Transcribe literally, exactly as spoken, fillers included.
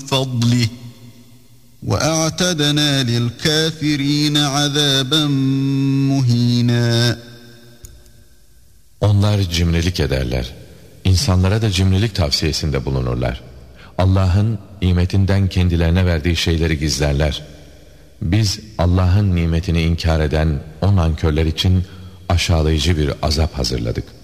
فضله وأعتدنا للكافرين عذابا مهينا. Onlar cimrilik ederler. İnsanlara da cimrilik tavsiyesinde bulunurlar. Allah'ın nimetinden kendilerine verdiği şeyleri gizlerler. Biz Allah'ın nimetini inkar eden o nankörler için aşağılayıcı bir azap hazırladık.